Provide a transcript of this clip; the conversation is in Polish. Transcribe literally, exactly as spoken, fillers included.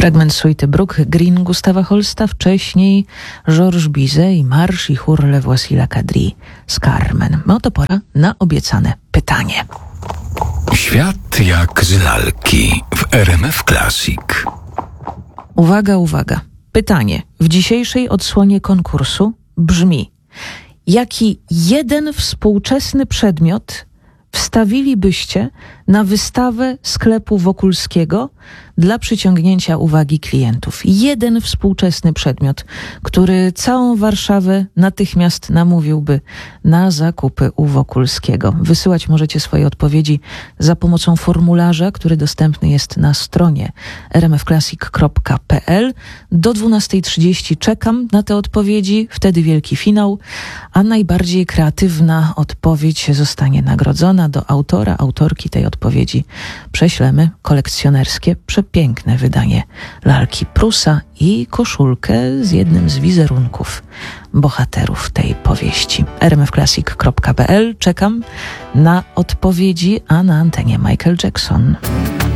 Fragment suity Brook Green Gustawa Holsta, wcześniej Georges Bizet i marsz i chór Le Voici la Quadrille z Carmen. No to pora na obiecane pytanie. Świat jak z lalki w R M F Classic. Uwaga, uwaga. Pytanie w dzisiejszej odsłonie konkursu brzmi: jaki jeden współczesny przedmiot wstawilibyście na wystawę sklepu Wokulskiego dla przyciągnięcia uwagi klientów? Jeden współczesny przedmiot, który całą Warszawę natychmiast namówiłby na zakupy u Wokulskiego. Wysyłać możecie swoje odpowiedzi za pomocą formularza, który dostępny jest na stronie r m f classic kropka p l. Do dwunastej trzydzieści czekam na te odpowiedzi, wtedy wielki finał, a najbardziej kreatywna odpowiedź zostanie nagrodzona. Do autora, autorki tej odpowiedzi prześlemy kolekcjonerskie, przepiękne wydanie lalki Prusa i koszulkę z jednym z wizerunków bohaterów tej powieści. r m f classic kropka p l. Czekam na odpowiedzi, a na antenie Michael Jackson.